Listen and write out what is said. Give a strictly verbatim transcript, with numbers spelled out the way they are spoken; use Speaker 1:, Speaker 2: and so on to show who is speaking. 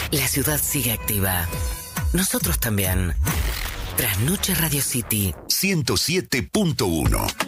Speaker 1: La ciudad sigue activa. Nosotros también. Trasnoche Radio City
Speaker 2: ciento siete punto uno.